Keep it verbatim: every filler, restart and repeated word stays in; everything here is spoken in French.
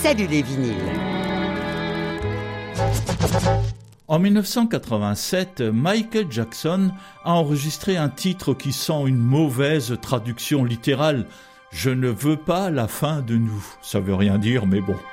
Salut les vinyles. En dix-neuf cent quatre-vingt-sept, Michael Jackson a enregistré un titre qui sent une mauvaise traduction littérale. « Je ne veux pas la fin de nous ». Ça veut rien dire, mais bon.